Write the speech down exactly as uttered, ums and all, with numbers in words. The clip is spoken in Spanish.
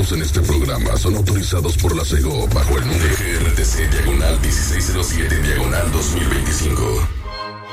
utilizados en este programa son autorizados por la SEGO bajo el número G R T C diagonal dieciséis cero siete diagonal dos mil veinticinco.